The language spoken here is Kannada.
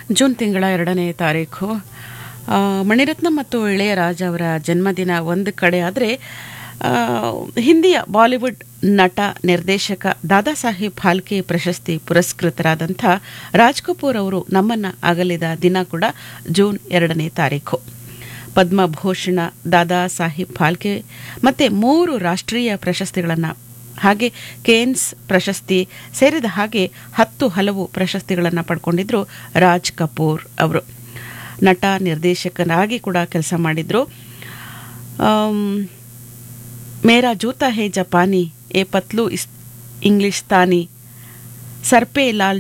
ಜೂನ್ ತಿಂಗಳ 2ನೇ ತಾರೀಖು. ಮಣಿರತ್ನಂ ಮತ್ತು ಇಳೆಯರಾಜ ಅವರ ಜನ್ಮದಿನ ಒಂದು ಕಡೆ ಆದರೆ ಹಿಂದಿಯ ಬಾಲಿವುಡ್ ನಟ ನಿರ್ದೇಶಕ ದಾದಾ ಸಾಹೇಬ್ ಫಾಲ್ಕೆ ಪ್ರಶಸ್ತಿ ಪುರಸ್ಕೃತರಾದಂಥ ರಾಜ್ ಕಪೂರ್ ಅವರು ನಮ್ಮನ್ನು ಅಗಲಿದ ದಿನ ಕೂಡ ಜೂನ್ 2ನೇ ತಾರೀಖು. ಪದ್ಮಭೂಷಣ, ದಾದಾ ಸಾಹೇಬ್ ಫಾಲ್ಕೆ ಮತ್ತು 3 ರಾಷ್ಟ್ರೀಯ ಪ್ರಶಸ್ತಿಗಳನ್ನು ಹಾಗೆ ಕೇನ್ಸ್ ಪ್ರಶಸ್ತಿ ಸೇರಿದ ಹಾಗೆ 10 ಹಲವು ಪ್ರಶಸ್ತಿಗಳನ್ನು ಪಡ್ಕೊಂಡಿದ್ರು ರಾಜ್ ಕಪೂರ್ ಅವರು. ನಟ ನಿರ್ದೇಶಕರಾಗಿ ಕೂಡ ಕೆಲಸ ಮಾಡಿದ್ರು. ಮೇರಾ ಜೂತಾ ಹೇ ಜಪಾನಿ, ಎ ಪತ್ಲು ಇಂಗ್ಲಿಷ್ ತಾನಿ, ಸರ್ಪೆ ಲಾಲ್